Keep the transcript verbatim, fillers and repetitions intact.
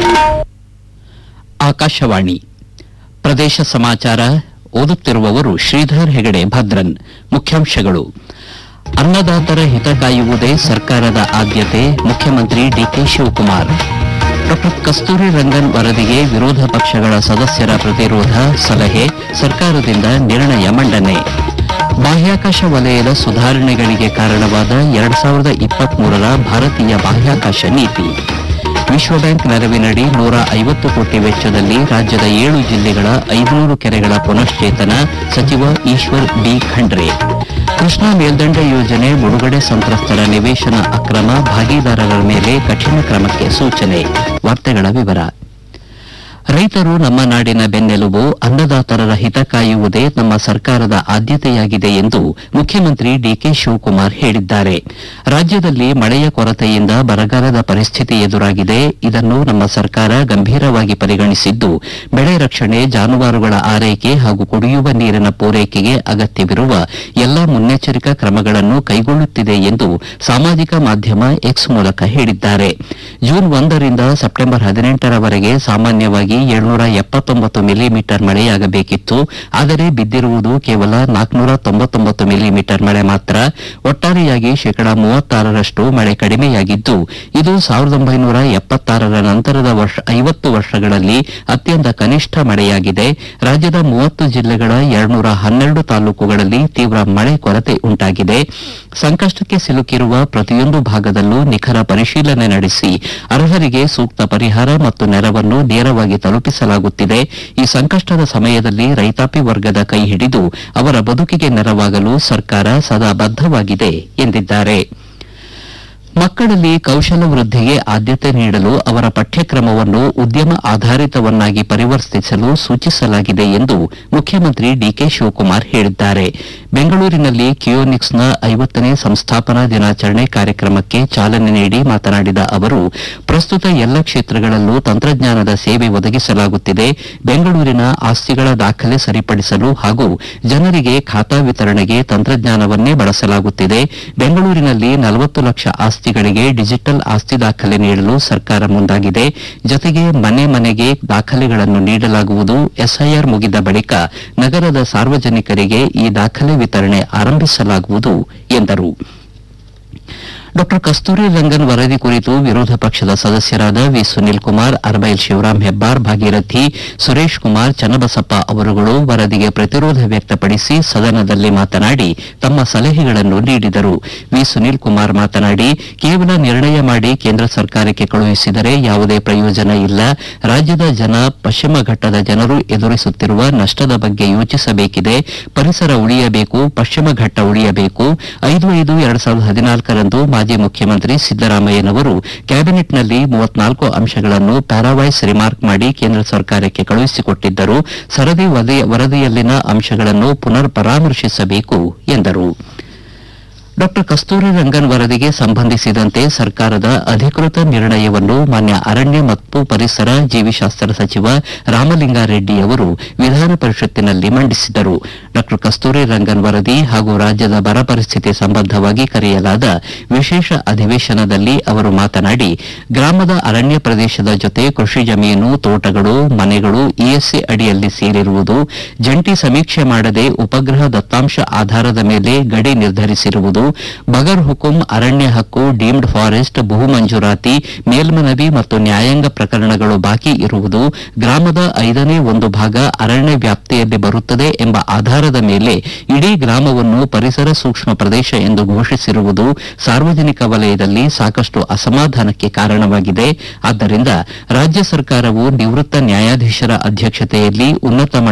ಆಕಾಶವಾಣಿ ಪ್ರದೇಶ ಸಮಾಚಾರ ಓದುತ್ತಿರುವವರು ಶ್ರೀಧರ್ ಹೆಗಡೆ ಭದ್ರನ್. ಮುಖ್ಯಾಂಶಗಳು: ಅನ್ನದಾತರ ಹಿತ ಕಾಯುವುದೇ ಸರ್ಕಾರದ ಆದ್ಯತೆ, ಮುಖ್ಯಮಂತ್ರಿ ಡಿಕೆ ಶಿವಕುಮಾರ್. ಡಾ ಕಸ್ತೂರಿ ರಂಗನ್ ವರದಿಗೆ ವಿರೋಧ ಪಕ್ಷಗಳ ಸದಸ್ಯರ ಪ್ರತಿರೋಧ, ಸಲಹೆ, ಸರ್ಕಾರದಿಂದ ನಿರ್ಣಯ ಮಂಡನೆ. ಬಾಹ್ಯಾಕಾಶ ವಲಯದ ಸುಧಾರಣೆಗಳಿಗೆ ಕಾರಣವಾದ ಎರಡ್ ಸಾವಿರದ ಇಪ್ಪತ್ಮೂರರ ಭಾರತೀಯ ಬಾಹ್ಯಾಕಾಶ ನೀತಿ. ವಿಶ್ವ ಬ್ಯಾಂಕ್ ನೆರವಿನಡಿ ನೂರ ಐವತ್ತು ಕೋಟಿ ವೆಚ್ಚದಲ್ಲಿ ರಾಜ್ಯದ ಏಳು ಜಿಲ್ಲೆಗಳ ಐದುನೂರು ಕೆರೆಗಳ ಪುನಶ್ಚೇತನ, ಸಚಿವ ಈಶ್ವರ್ ಬಿ ಖಂಡ್ರೆ. ಕೃಷ್ಣಾ ಮೇಲ್ದಂಡೆ ಯೋಜನೆ ಮುಳುಗಡೆ ಸಂತ್ರಸ್ತರ ನಿವೇಶನ ಅಕ್ರಮ, ಭಾಗಿದಾರರ ಮೇಲೆ ಕಠಿಣ ಕ್ರಮಕ್ಕೆ ಸೂಚನೆ. ವಾರ್ತೆಗಳ ವಿವರ. ರೈತರು ನಮ್ಮ ನಾಡಿನ ಬೆನ್ನೆಲುಬು, ಅನ್ನದಾತರ ಹಿತ ಕಾಯುವುದೇ ನಮ್ಮ ಸರ್ಕಾರದ ಆದ್ಯತೆಯಾಗಿದೆ ಎಂದು ಮುಖ್ಯಮಂತ್ರಿ ಡಿಕೆ ಶಿವಕುಮಾರ್ ಹೇಳಿದ್ದಾರೆ. ರಾಜ್ಯದಲ್ಲಿ ಮಳೆಯ ಕೊರತೆಯಿಂದ ಬರಗಾಲದ ಪರಿಸ್ಥಿತಿ ಎದುರಾಗಿದೆ. ಇದನ್ನು ನಮ್ಮ ಸರ್ಕಾರ ಗಂಭೀರವಾಗಿ ಪರಿಗಣಿಸಿದ್ದು, ಬೆಳೆ ರಕ್ಷಣೆ, ಜಾನುವಾರುಗಳ ಆರೈಕೆ ಹಾಗೂ ಕುಡಿಯುವ ನೀರಿನ ಪೂರೈಕೆಗೆ ಅಗತ್ಯವಿರುವ ಎಲ್ಲಾ ಮುನ್ನೆಚ್ಚರಿಕಾ ಕ್ರಮಗಳನ್ನು ಕೈಗೊಳ್ಳುತ್ತಿದೆ ಎಂದು ಸಾಮಾಜಿಕ ಮಾಧ್ಯಮ ಎಕ್ಸ್ ಮೂಲಕ ಹೇಳಿದ್ದಾರೆ. ಜೂನ್ ಒಂದರಿಂದ ಸೆಪ್ಟೆಂಬರ್ ಹದಿನೆಂಟರವರೆಗೆ ಸಾಮಾನ್ಯವಾಗಿ ಏಳ್ನೂರ ಎಪ್ಪತ್ತೊಂಬತ್ತು ಮಿಲಿಮೀಟರ್ ಮಳೆಯಾಗಬೇಕಿತ್ತು. ಆದರೆ ಬಿದ್ದಿರುವುದು ಕೇವಲ ನಾಲ್ಕುನೂರ ತೊಂಬತ್ತೊಂಬತ್ತು ಮಿಲಿಮೀಟರ್ ಮಳೆ ಮಾತ್ರ. ಒಟ್ಟಾರೆಯಾಗಿ ಶೇಕಡಾ ಮೂವತ್ತಾರರಷ್ಟು ಮಳೆ ಕಡಿಮೆಯಾಗಿದ್ದು, ಇದು ಸಾವಿರದ ಒಂಬೈನೂರ ಎಪ್ಪತ್ತಾರರ ನಂತರದ ವರ್ಷ ಐವತ್ತು ವರ್ಷಗಳಲ್ಲಿ ಅತ್ಯಂತ ಕನಿಷ್ಠ ಮಳೆಯಾಗಿದೆ. ರಾಜ್ಯದ ಮೂವತ್ತು ಜಿಲ್ಲೆಗಳ ಎರಡ್ನೂರ ಹನ್ನೆರಡು ತಾಲೂಕುಗಳಲ್ಲಿ ತೀವ್ರ ಮಳೆ ಕೊರತೆ ಉಂಟಾಗಿದೆ. ಸಂಕಷ್ಟಕ್ಕೆ ಸಿಲುಕಿರುವ ಪ್ರತಿಯೊಂದು ಭಾಗದಲ್ಲೂ ನಿಖರ ಪರಿಶೀಲನೆ ನಡೆಸಿ ಅರ್ಹರಿಗೆ ಸೂಕ್ತ ಪರಿಹಾರ ಮತ್ತು ನೆರವನ್ನು ನೇರವಾಗಿ ತಲುಪಿಸಲಾಗುತ್ತಿದೆ. ಈ ಸಂಕಷ್ಟದ ಸಮಯದಲ್ಲಿ ರೈತಾಪಿ ವರ್ಗದ ಕೈ ಹಿಡಿದು ಅವರ ಬದುಕಿಗೆ ನೆರವಾಗಲು ಸರ್ಕಾರ ಸದಾ ಬದ್ಧವಾಗಿದೆ ಎಂದಿದ್ದಾರೆ. ಮಕ್ಕಳಲ್ಲಿ ಕೌಶಲ ವೃದ್ಧಿಗೆ ಆದ್ಯತೆ ನೀಡಲು ಅವರ ಪಠ್ಯಕ್ರಮವನ್ನು ಉದ್ಯಮ ಆಧಾರಿತವನ್ನಾಗಿ ಪರಿವರ್ತಿಸಲು ಸೂಚಿಸಲಾಗಿದೆ ಎಂದು ಮುಖ್ಯಮಂತ್ರಿ ಡಿಕೆ ಶಿವಕುಮಾರ್ ಹೇಳಿದ್ದಾರೆ. ಬೆಂಗಳೂರಿನಲ್ಲಿ ಕಿಯೋನಿಕ್ಸ್ನ ಐವತ್ತನೇ ಸಂಸ್ಥಾಪನಾ ದಿನಾಚರಣೆ ಕಾರ್ಯಕ್ರಮಕ್ಕೆ ಚಾಲನೆ ನೀಡಿ ಮಾತನಾಡಿದ ಅವರು, ಪ್ರಸ್ತುತ ಎಲ್ಲ ಕ್ಷೇತ್ರಗಳಲ್ಲೂ ತಂತ್ರಜ್ಞಾನದ ಸೇವೆ ಒದಗಿಸಲಾಗುತ್ತಿದೆ. ಬೆಂಗಳೂರಿನ ಆಸ್ತಿಗಳ ದಾಖಲೆ ಸರಿಪಡಿಸಲು ಹಾಗೂ ಜನರಿಗೆ ಖಾತಾ ವಿತರಣೆಗೆ ತಂತ್ರಜ್ಞಾನವನ್ನೇ ಬಳಸಲಾಗುತ್ತಿದೆ. ಬೆಂಗಳೂರಿನಲ್ಲಿ ನಲವತ್ತು ಲಕ್ಷ ಆಸ್ತಿಗಳಿಗೆ ಡಿಜಿಟಲ್ ಆಸ್ತಿ ದಾಖಲೆ ನೀಡಲು ಸರ್ಕಾರ ಮುಂದಾಗಿದೆ. ಜತೆಗೆ ಮನೆ ಮನೆಗೆ ದಾಖಲೆಗಳನ್ನು ನೀಡಲಾಗುವುದು. ಎಸ್ಐಆರ್ ಮುಗಿದ ಬಳಿಕ ನಗರದ ಸಾರ್ವಜನಿಕರಿಗೆ ಈ ದಾಖಲೆ ವಿತರಣೆ ಆರಂಭಿಸಲಾಗುವುದು ಎಂದರು. ಡಾ ಕಸ್ತೂರಿ ರಂಗನ್ ವರದಿ ಕುರಿತು ವಿರೋಧ ಪಕ್ಷದ ಸದಸ್ಯರಾದ ವಿ ಸುನೀಲ್ ಕುಮಾರ್, ಅರ್ಬೈಲ್ ಶಿವರಾಂ ಹೆಬ್ಬಾರ್, ಭಾಗೀರಥಿ, ಸುರೇಶ್ ಕುಮಾರ್, ಚನ್ನಬಸಪ್ಪ ಅವರುಗಳು ವರದಿಗೆ ಪ್ರತಿರೋಧ ವ್ಯಕ್ತಪಡಿಸಿ ಸದನದಲ್ಲಿ ಮಾತನಾಡಿ ತಮ್ಮ ಸಲಹೆಗಳನ್ನು ನೀಡಿದರು. ವಿ ಸುನೀಲ್ ಕುಮಾರ್ ಮಾತನಾಡಿ, ಕೇವಲ ನಿರ್ಣಯ ಮಾಡಿ ಕೇಂದ್ರ ಸರ್ಕಾರಕ್ಕೆ ಕಳುಹಿಸಿದರೆ ಯಾವುದೇ ಪ್ರಯೋಜನ ಇಲ್ಲ. ರಾಜ್ಯದ ಜನ, ಪಶ್ಚಿಮ ಘಟ್ಟದ ಜನರು ಎದುರಿಸುತ್ತಿರುವ ನಷ್ಟದ ಬಗ್ಗೆ ಯೋಚಿಸಬೇಕಿದೆ. ಪರಿಸರ ಉಳಿಯಬೇಕು, ಪಶ್ಚಿಮ ಘಟ್ಟ ಉಳಿಯಬೇಕು. ಐದು ಐದು ಎರಡ್ ಸಾವಿರದ ಹದಿನಾಲ್ಕರಂದು ಮಾಜಿ ಮುಖ್ಯಮಂತ್ರಿ ಸಿದ್ದರಾಮಯ್ಯನವರು ಕ್ಯಾಬಿನೆಟ್ನಲ್ಲಿ ಮೂವತ್ನಾಲ್ಕು ಅಂಶಗಳನ್ನು ಪ್ಯಾರಾವೈಸ್ ರಿಮಾರ್ಕ್ ಮಾಡಿ ಕೇಂದ್ರ ಸರ್ಕಾರಕ್ಕೆ ಕಳುಹಿಸಿಕೊಟ್ಟಿದ್ದರು. ಸರದಿ ವರದಿಯಲ್ಲಿನ ಅಂಶಗಳನ್ನು ಪುನರ್ ಪರಾಮರ್ಶಿಸಬೇಕು ಎಂದರು. ಡಾ ಕಸ್ತೂರಿ ರಂಗನ್ ವರದಿಗೆ ಸಂಬಂಧಿಸಿದಂತೆ ಸರ್ಕಾರದ ಅಧಿಕೃತ ನಿರ್ಣಯವನ್ನು ಮಾನ್ಯ ಅರಣ್ಯ ಮತ್ತು ಪರಿಸರ ಜೀವಿಶಾಸ್ತ್ರ ಸಚಿವ ರಾಮಲಿಂಗಾರೆಡ್ಡಿ ಅವರು ವಿಧಾನ ಪರಿಷತ್ತಿನಲ್ಲಿ ಮಂಡಿಸಿದರು. ಡಾ ಕಸ್ತೂರಿ ರಂಗನ್ ವರದಿ ಹಾಗೂ ರಾಜ್ಯದ ಬರ ಪರಿಸ್ಥಿತಿ ಸಂಬಂಧವಾಗಿ ಕರೆಯಲಾದ ವಿಶೇಷ ಅಧಿವೇಶನದಲ್ಲಿ ಅವರು ಮಾತನಾಡಿ, ಗ್ರಾಮದ ಅರಣ್ಯ ಪ್ರದೇಶದ ಜೊತೆ ಕೃಷಿ ಜಮೀನು, ತೋಟಗಳು, ಮನೆಗಳು ಇಎಸ್ಎ ಅಡಿಯಲ್ಲಿ ಸೇರಿರುವುದು, ಜಂಟಿ ಸಮೀಕ್ಷೆ ಮಾಡದೆ ಉಪಗ್ರಹ ದತ್ತಾಂಶ ಆಧಾರದ ಮೇಲೆ ಗಡಿ ನಿರ್ಧರಿಸಿರುವುದು, ಬಗರ್ ಹುಕುಂ, ಅರಣ್ಯ ಹಕ್ಕು, ಡೀಮ್ಡ್ ಫಾರೆಸ್ಟ್, ಭೂ ಮಂಜೂರಾತಿ, ಮೇಲ್ಮನವಿ ಮತ್ತು ನ್ಯಾಯಾಂಗ ಪ್ರಕರಣಗಳು ಬಾಕಿ ಇರುವುದು, ಗ್ರಾಮದ ಐದನೇ ಒಂದು ಭಾಗ ಅರಣ್ಯ ವ್ಯಾಪ್ತಿಯಲ್ಲಿ ಬರುತ್ತದೆ ಎಂಬ ಆಧಾರದ ಮೇಲೆ ಇಡೀ ಗ್ರಾಮವನ್ನು ಪರಿಸರ ಸೂಕ್ಷ್ಮ ಪ್ರದೇಶ ಎಂದು ಘೋಷಿಸಿರುವುದು ಸಾರ್ವಜನಿಕ ವಲಯದಲ್ಲಿ ಸಾಕಷ್ಟು ಅಸಮಾಧಾನಕ್ಕೆ ಕಾರಣವಾಗಿದೆ. ಆದ್ದರಿಂದ ರಾಜ್ಯ ಸರ್ಕಾರವು ನಿವೃತ್ತ ನ್ಯಾಯಾಧೀಶರ ಅಧ್ಯಕ್ಷತೆಯಲ್ಲಿ ಉನ್ನತ